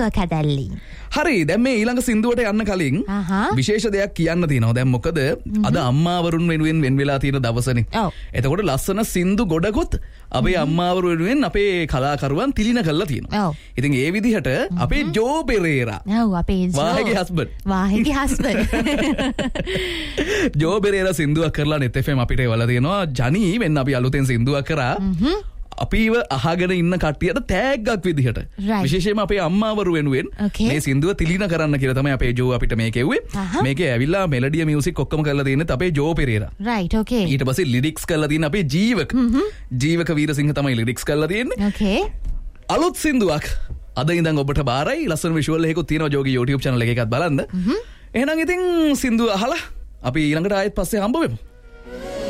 සින්දුව කැදැල්ලි. හරි දැන් මේ ඊළඟ සින්දුවට යන්න කලින් විශේෂ දෙයක් කියන්න තියෙනවා. දැන් මොකද අද අම්මාවරුන් වෙනුවෙන් වෙන් වෙලා තියෙන දවසනේ. එතකොට ලස්සන සින්දු ගොඩකුත් අපේ අම්මාවරු වෙනුවෙන් අපේ කලාකරුවන් තිලින කරලා තියෙනවා. ඉතින් ඒ විදිහට අපේ ජෝ පෙරේරා අපේ වාහිගේ හස්බන්ඩ් ජෝ පෙරේරා සින්දුවක් කරලා net fm අපිට එවලා තියෙනවා. ජනී වෙන්න අපි අලුතෙන් සින්දුවක් කරා. අපිව අහගෙන ඉන්න කට්ටියට තෑග්ගක් විදිහට විශේෂයෙන්ම අපේ අම්මාවරු වෙනුවෙන් මේ සින්දුව තිලින කරන්න කියලා තමයි අපේ ජෝ අපිට මේ කෙව්වේ. මේකේ ඇවිල්ලා මෙලඩිය මියුසික් ඔක්කොම කරලා තියෙන්නේ අපේ ජෝ පෙරේරා. රයිට් ඕකේ. ඊට පස්සේ ලිරික්ස් කරලා තියෙන අපේ ජීවක වීරසිංහ තමයි ලිරික්ස් කරලා තියෙන්නේ. ඕකේ. අලුත් සින්දුවක් අද ඉඳන් ඔබට බාරයි. ලස්සන විෂුවල් එකකුත් තියෙනවා ජෝගේ YouTube channel එකේ එකත් බලන්න. එහෙනම් ඉතින් සින්දුව අහලා අපි ඊළඟට ආයෙත් පස්සේ හම්බ වෙමු.